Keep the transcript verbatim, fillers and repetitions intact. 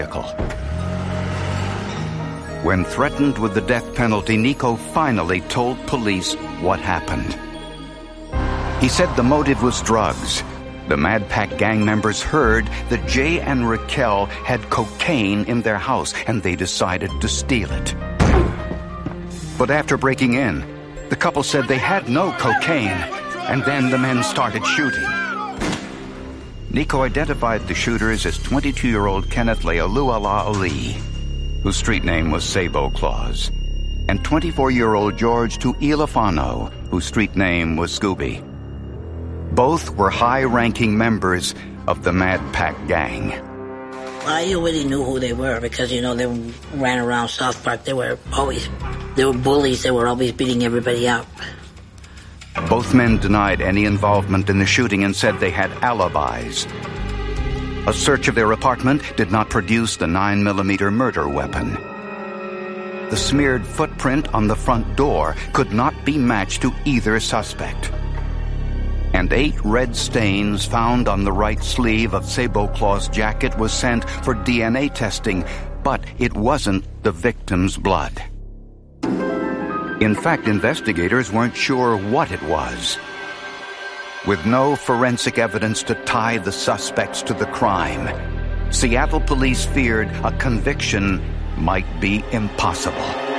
vehicle. When threatened with the death penalty, Nico finally told police what happened. He said the motive was drugs. The Mad Pack gang members heard that Jay and Raquel had cocaine in their house, and they decided to steal it. But after breaking in, the couple said they had no cocaine, and then the men started shooting. Nico identified the shooters as twenty-two-year-old Kenneth Leoluala Ali, whose street name was Sabo Claus, and twenty-four-year-old George Tuilafano, whose street name was Scooby. Both were high-ranking members of the Mad Pack gang. I already knew who they were because, you know, they ran around South Park. They were always, they were bullies. They were always beating everybody up. Both men denied any involvement in the shooting and said they had alibis. A search of their apartment did not produce the nine millimeter murder weapon. The smeared footprint on the front door could not be matched to either suspect. And eight red stains found on the right sleeve of Sabo Claus' jacket was sent for D N A testing, but it wasn't the victim's blood. In fact, investigators weren't sure what it was. With no forensic evidence to tie the suspects to the crime, Seattle police feared a conviction might be impossible.